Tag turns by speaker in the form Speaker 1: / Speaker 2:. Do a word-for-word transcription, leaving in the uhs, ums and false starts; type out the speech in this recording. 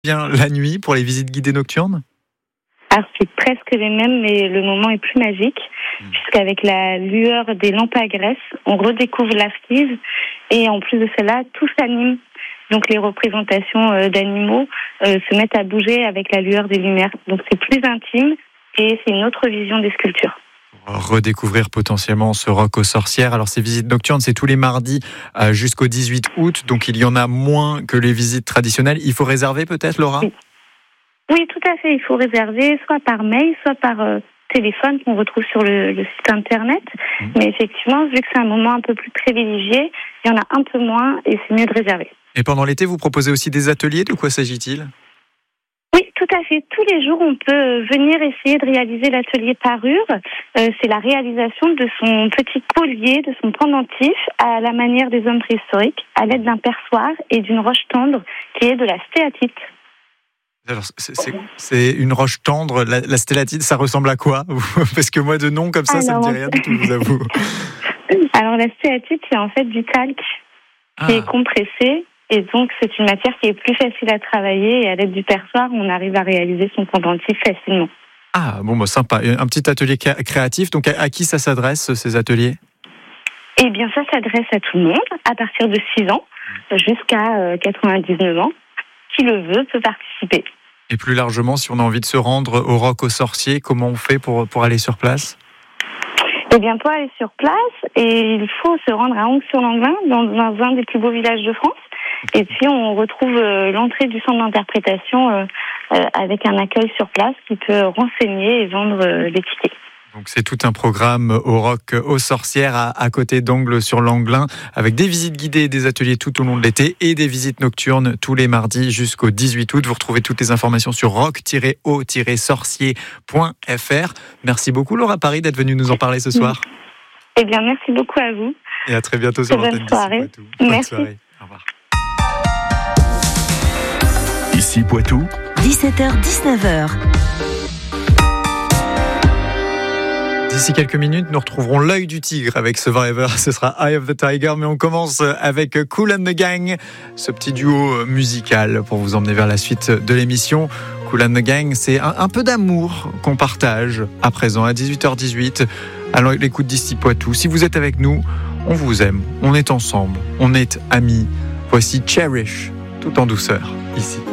Speaker 1: Bien la nuit pour les visites guidées nocturnes?
Speaker 2: Alors c'est presque les mêmes, mais le moment est plus magique, mmh. puisqu'avec la lueur des lampes à graisse, on redécouvre l'Arquise, et en plus de cela, tout s'anime. Donc les représentations euh, d'animaux euh, se mettent à bouger avec la lueur des lumières. Donc c'est plus intime, et c'est une autre vision des sculptures.
Speaker 1: Redécouvrir potentiellement ce rock aux sorcières. Alors ces visites nocturnes, c'est tous les mardis euh, jusqu'au dix-huit août, donc il y en a moins que les visites traditionnelles. Il faut réserver peut-être, Laura ?
Speaker 2: Oui. Oui, tout à fait. Il faut réserver soit par mail, soit par euh, téléphone qu'on retrouve sur le, le site internet. Mmh. Mais effectivement, vu que c'est un moment un peu plus privilégié, il y en a un peu moins et c'est mieux de réserver.
Speaker 1: Et pendant l'été, vous proposez aussi des ateliers. De quoi s'agit-il ?
Speaker 2: Oui, tout à fait. Tous les jours, on peut venir essayer de réaliser l'atelier parure. Euh, c'est la réalisation de son petit collier, de son pendentif, à la manière des hommes préhistoriques, à l'aide d'un perçoir et d'une roche tendre qui est de la stéatite.
Speaker 1: Alors, c'est, c'est, c'est une roche tendre, la, la stélatite, ça ressemble à quoi ? Parce que moi, de nom comme ça, Alors, ça ne me dit rien du tout, je vous avoue.
Speaker 2: Alors, la stéatite, c'est en fait du talc ah. qui est compressé. Et donc, c'est une matière qui est plus facile à travailler. Et à l'aide du perçoir, on arrive à réaliser son pendentif facilement.
Speaker 1: Ah, bon, bah, sympa. Un petit atelier créatif. Donc, à, à qui ça s'adresse, ces ateliers ?
Speaker 2: Eh bien, ça s'adresse à tout le monde, à partir de six ans jusqu'à euh, quatre-vingt-dix-neuf ans. Qui le veut peut participer.
Speaker 1: Et plus largement, si on a envie de se rendre au Roc aux Sorciers, comment on fait pour, pour aller sur place ?
Speaker 2: Eh bien, pour aller sur place, et il faut se rendre à Onx-sur-Langlin, dans, dans un des plus beaux villages de France. Et puis, on retrouve euh, l'entrée du centre d'interprétation euh, euh, avec un accueil sur place qui peut renseigner et vendre euh, les tickets.
Speaker 1: Donc c'est tout un programme au Roc aux Sorcières à, à côté d'Ongles-sur-Langlin avec des visites guidées et des ateliers tout au long de l'été et des visites nocturnes tous les mardis jusqu'au dix-huit août. Vous retrouvez toutes les informations sur roc tiret o tiret sorcier point f r. Merci beaucoup Laura Paris d'être venue nous en parler ce soir.
Speaker 2: Eh bien merci beaucoup à vous.
Speaker 1: Et à très bientôt sur l'antenne d'Ici Poitou.
Speaker 2: Merci.
Speaker 1: Bonne soirée. Au revoir.
Speaker 3: Ici Poitou.
Speaker 4: dix-sept heures dix-neuf heures.
Speaker 1: D'ici quelques minutes, nous retrouverons l'œil du tigre avec Survivor. Ce sera Eye of the Tiger, mais on commence avec Kool and the Gang, ce petit duo musical pour vous emmener vers la suite de l'émission. Kool and the Gang, c'est un, un peu d'amour qu'on partage à présent à dix-huit heures dix-huit. Alors l'écoute d'Ici Poitou. Si vous êtes avec nous, on vous aime, on est ensemble, on est amis. Voici Cherish, tout en douceur, ici.